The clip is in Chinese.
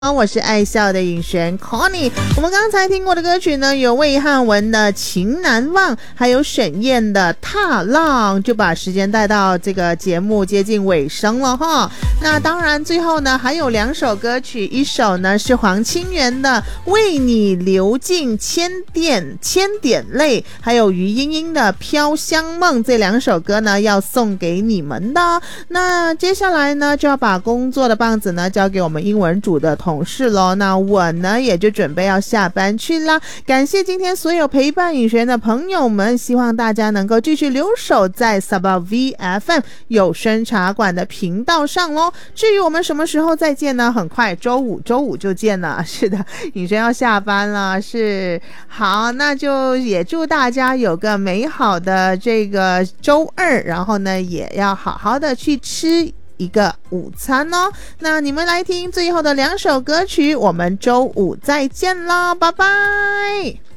我是爱笑的尹璇 Connie。 我们刚才听过的歌曲呢，有魏汉文的《情难忘》，还有沈燕的《踏浪》，就把时间带到这个节目接近尾声了哈。那当然最后呢还有两首歌曲，一首呢是黄清源的《为你流尽千点泪》，还有于莺莺的《飘香梦》，这两首歌呢要送给你们的。那接下来呢就要把工作的棒子呢交给我们英文组的同事咯，那我呢也就准备要下班去啦。感谢今天所有陪伴尹璇的朋友们，希望大家能够继续留守在 Sabah VFM 有声茶馆的频道上咯。至于我们什么时候再见呢？很快周五就见了。是的，尹璇要下班了。是，好，那就也祝大家有个美好的这个周二，然后呢也要好好的去吃一个午餐哦。那你们来听最后的两首歌曲，我们周五再见啦，拜拜。